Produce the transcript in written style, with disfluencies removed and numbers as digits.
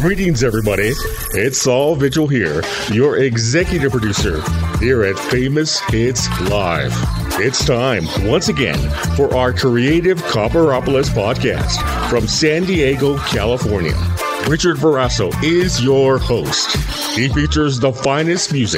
Greetings, everybody. It's Saul Vigil here, your executive producer here at Famous Hits Live. It's time, once again, for our Creative Copperopolis podcast from San Diego, California. Richard Verasso is your host. He features the finest music